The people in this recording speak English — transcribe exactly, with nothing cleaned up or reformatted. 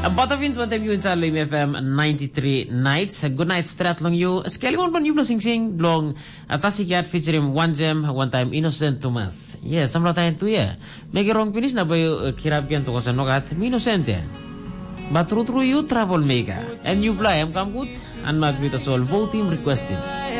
Batavins one time you in Salem F M ninety-three nights. Good night, strat long you. Skelly one ban you sing sing long Atasikat featuring one gem one time Innocent Thomas. Yes, samra tayo tu ya. Megi wrong finish na ba yung kirab kian to kasi nogat Innocent ya. But true true you troublemaker. And you play am come good and mag with us all voting requested.